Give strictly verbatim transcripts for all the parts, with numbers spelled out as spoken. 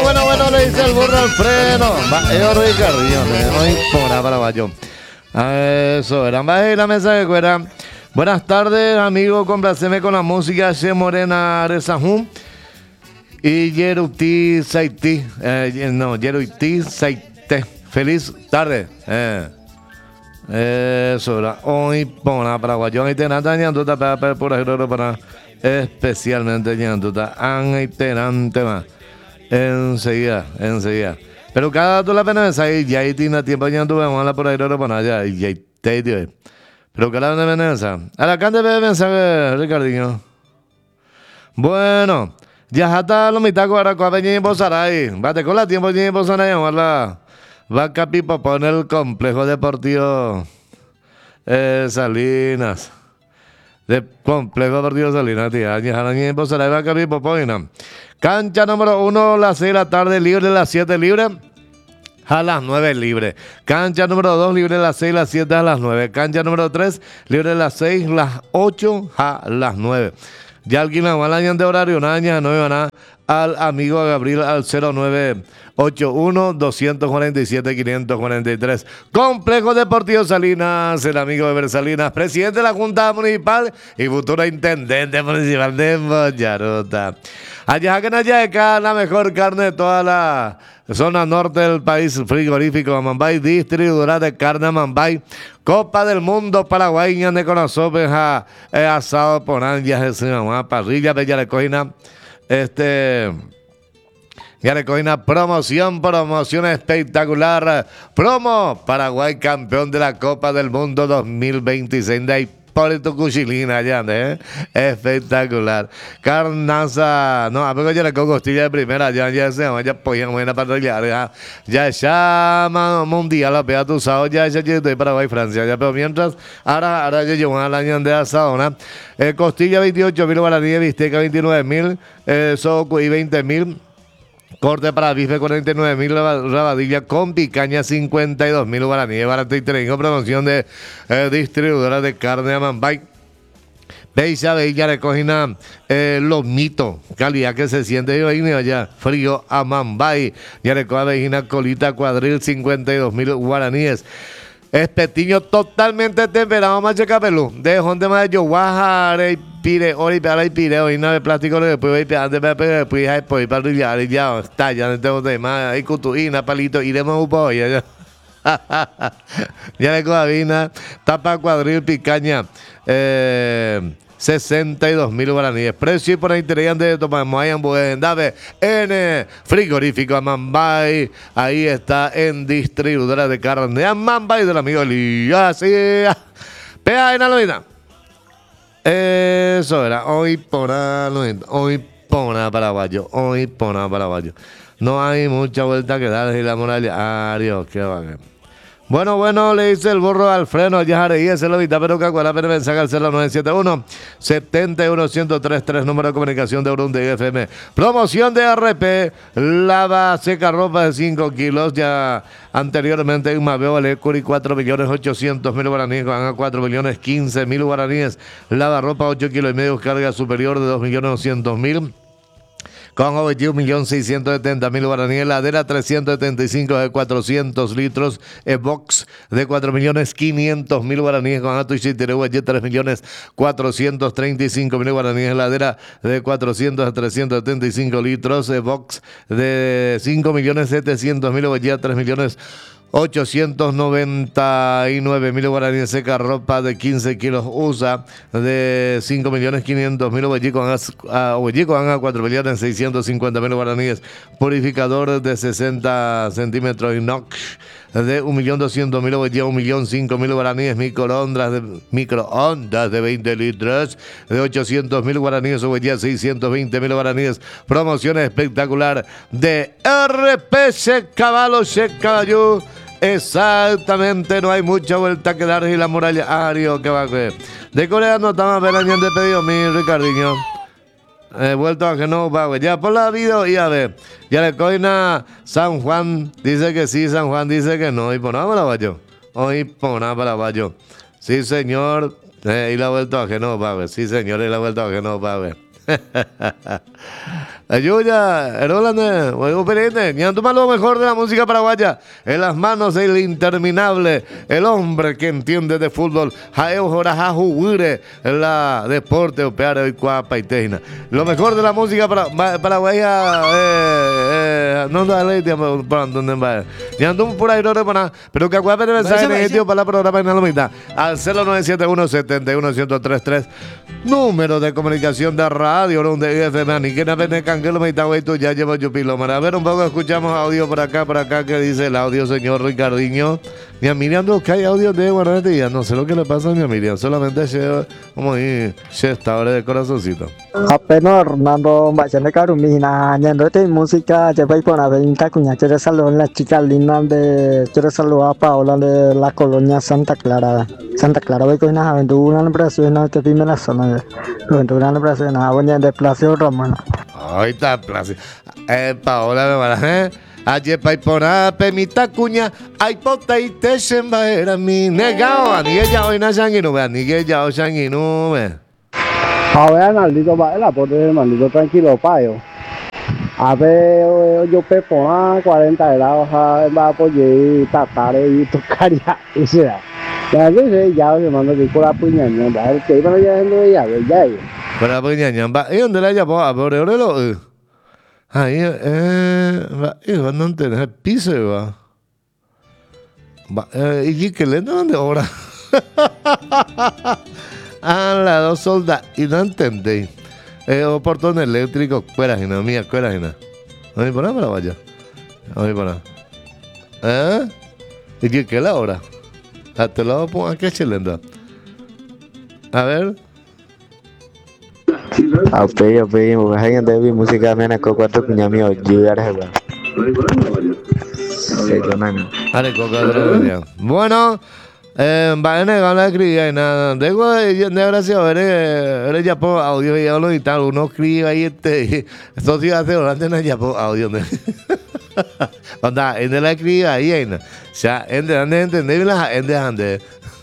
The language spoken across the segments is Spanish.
bueno, bueno, le dice el burro al freno. Va, es Ricardillo, hoy por Paraguayo. Eso, eran bajes y la mesa de cuera. Buenas tardes, amigo, complaceme con la música de Morena Arezajún y Yeruti Saiti. Eh, no, Yeruti Saite. Feliz tarde. Eh. Eso era hoy por Paraguayo. Ahí te nada, ñanduta, para por ejemplo, para especialmente ñanduta, aniterante más. Enseguida, enseguida. Pero cada dato la pena es ahí, ya ahí tiene tiempo ya tuve mala por ahí no para allá, y ahí te dio. Pero cada vez de veneza. A la cante de mensaje, Ricardinho. Bueno, ya está lo mitad ahora con Peña y Bozaray. Bate con la tiempo y Bozaray, llamarla. Va Capipo poner el complejo deportivo eh, Salinas. De complejo deportivo Salinas, tía. Ya y Bozaray va Capipo poner. Cancha número uno, las seis de la tarde, libre, las siete libre, a las nueve libre. Cancha número dos, libre, las seis, las siete, a las nueve. Cancha número tres, libre, las seis, las ocho, a las nueve. Ya alquilamos al año de horario, un año, no iban a al amigo Gabriel al cero nueve ocho uno, dos cuatro siete, cinco cuatro tres. Complejo Deportivo Salinas, el amigo de Salinas, presidente de la Junta Municipal y futuro intendente municipal de Boyarota. Allá que Nayaca, la mejor carne de toda la zona norte del país, frigorífico Amambay, distribuidora de carne Amambay, Copa del Mundo Paraguaña de Conazope, eh, asado por años, parrilla, bella de coina. Este, ya le una promoción, promoción espectacular. Promo Paraguay campeón de la Copa del Mundo dos mil veintiséis de Hipólito Cuchilina, ya, ¿eh? Espectacular. Carnaza, no, a ver, ya le con costilla de primera, ya, ya se llama, ya podían buena parrilla, ya, ya llama mundial, la pega tu sábado, ya, ya, ya, estoy Paraguay, Francia, ya, pero mientras, ahora, ahora ya llevo al año de asadona. Eh, costilla veintiocho mil guaraníes, bisteca veintinueve mil, eh, soco y veinte mil, corte para bife cuarenta y nueve mil, rabadilla con picaña cincuenta y dos mil guaraníes, barata y tengo promoción de eh, distribuidora de carne Amambay. Beisa, Bella, recogina eh, los mitos, calidad que se siente yo ahí allá, frío Amambay, ya recoge Bellina colita cuadril cincuenta y dos mil guaraníes. Espetiño totalmente temperado, macho capelú. De jonte más yo guajar y pire, ori para y pire, hoy no de plástico le después voy antes de después hay pues para ya ya está ya no tengo tema, hay cutuina, palito iremos un poco ya. Ya le coabina, tapa cuadril picaña. Eh sesenta y dos mil guaraníes. Precio y por ahí tenían de tomamos ahí en Buendave, en frigorífico Amambay. Ahí está en distribuidora de carne de Amambay del amigo Elías. Pea en la eso era. Hoy por hoy por Paraguayo. Hoy por Paraguayo. No hay mucha vuelta que dar y la muralla. Adiós, qué bacán. Bueno, bueno, le dice el burro al freno, ya Jareí, ese lo evita, pero que acuerda, pero mensaje al cero nueve siete uno, siete uno, uno cero tres tres, número de comunicación de Burundi F M. Promoción de R P, lava seca ropa de cinco kilos, ya anteriormente un Maveo vale cuatro millones ochocientos mil guaraníes, van a cuatro millones quince mil guaraníes, lava ropa ocho kilos y medio, carga superior de dos millones doscientos mil. Con objetivo un millón seiscientos setenta mil guaraníes, heladera trescientos setenta y cinco de cuatrocientos litros, e box de cuatro millones quinientos mil guaraníes, con ato y sitirewa tres millones cuatrocientos treinta y cinco mil guaraníes, heladera de cuatrocientos a trescientos setenta y cinco litros, e box de cinco millones setecientos mil, tres millones ochocientos noventa y nueve mil guaraníes, seca ropa de quince kilos U S A de cinco millones quinientos mil, Ovellico van a cuatro millones seiscientos cincuenta mil guaraníes, purificador de sesenta centímetros inox de un millón doscientos mil, un millón cinco mil guaraníes, microondas de, microondas de veinte litros de ochocientos mil guaraníes, Ovellico seiscientos veinte mil guaraníes, promoción espectacular de R P C Caballo C Caballo. Exactamente, no hay mucha vuelta que dar y la muralla Ario que va a creer. De Corea no estamos peleando de pedido mi Ricardinho. He vuelto a que no va, ya por la video y a ver, ya le coina San Juan, dice que sí, San Juan dice que no, y por nada para Bayo, hoy por nada para Bayo. Sí señor, eh, y la vuelta a que no va, sí señor, y la vuelta a que no va. Ayuya, Erolande, Huevo Perenne, Ñantuma lo mejor de la música paraguaya. En las manos del interminable, el hombre que entiende de fútbol, Jaeo Joraja Juguire, la deporte, opeare y cuapa y tejina. Lo mejor de la música para, paraguaya, eh, eh, no da ley, para donde va. Ñantum por ahí no repara, pero que aguape de mensaje negativo para la programa en la mitad. Al cero nueve siete uno, siete uno, uno cero tres tres, número de comunicación de radio, donde I F M, ni que na pene que lo me está ya llevo yo pilómana. A ver, un poco escuchamos audio por acá, por acá, que dice el audio, señor Ricardiño. Ni a Miriam, no, que hay audio de Guarante, ya no sé lo que le pasa a mi Miriam, solamente se, como ahí, se está ahora de corazoncito. Apenas Hernando, vaya de Carumina, ñando de música, lleva y por la venta, cuña, quiere saludar a la chica linda de, quiere saludar a Paola de la colonia Santa Clara. Santa Clara, voy con una aventura en Brasil, no te pime la zona de aventura en Brasil, nada, voy a de Placio Romano. Ahí está, Placio. Eh, Paola, me van a ayer paipona, pemita cuña, ay pota y te shemba era mi negao, ni ella hoy na shanginu, vea, ni ella hoy shanginu, vea. A ver, maldito, va, el aporte del maldito tranquilo, payo. A ver, yo pepona, cuarenta grados, va a apoyar, tatare y tocaría, y será. Ya que sé, ya se manda que con la puñaña, va, el que iba a ya en ya, ya, ya. Con la puñaña, va, ¿y dónde la llamó? A ver, orelo, ahí, eh, va, y va, no tenés el piso, va. Va, eh, y que le dan de hora. Ah, las dos soldados, y no entendéis. Eh, o portón eléctrico, cuerajina, mía, cuerajina. No hay por nada para vaya. No hay por nada. ¿Eh? ¿Y qué es la hora? A te lo pongo aquí, chelenda. A ver. A pe, a pe, porque hay gente de música, me han cuatro cuña mío, yo ya les bueno, eh, va a negar la escribir y nada. Tengo de gracia, eres ya por audio y hablo y tal. Uno escribe ahí este. Esto sí hace volante no ya por audio. Onda, en de la escribe ahí, ahí. O sea, en de ande entender la en de ande.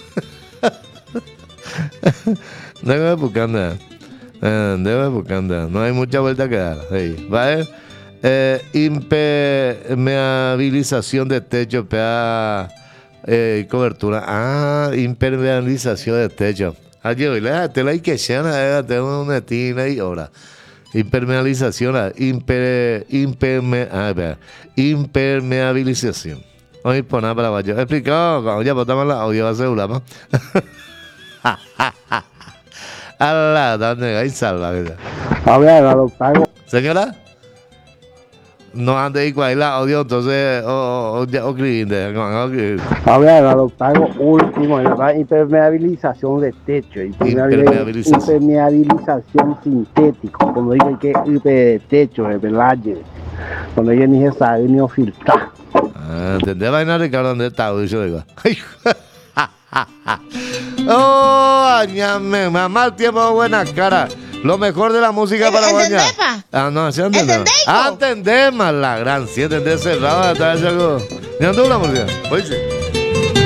Debe buscando. Debe buscando. No hay mucha vuelta que dar. Hey, ¿vale? Eh, impermeabilización de techo, pea, eh, cobertura. Ah, impermeabilización de techo. Allí hoy le te la que sea, tengo una tina y ahora. Impermeabilización, imper, imperme, ah, vea, impermeabilización. Hoy poner para abajo. Explicado, cuando ya botamos la audio a celular, ¿no? Allah, ¿dónde hay salva? A ver, a los pagos. Señora. No ande igual ahí la audio, entonces, o escribir. A ver, a los pagos último, la impermeabilización de techo. Impermeabilización. Impermeabilización sintético. Cuando digo que de techo, de pelaje. Cuando yo ni se sabe ni filtrar. Ah, ¿entendés? Vaina Ricardo, ¿dónde está? Yo digo. Oh, añame, mamá, el tiempo buena cara. Lo mejor de la música paraguaya. Ah, no, ¿sí entendés? Ah, entendés, más la gran, sí entendés cerrado, hasta ese algo. ¿Ni ando una música? Oye.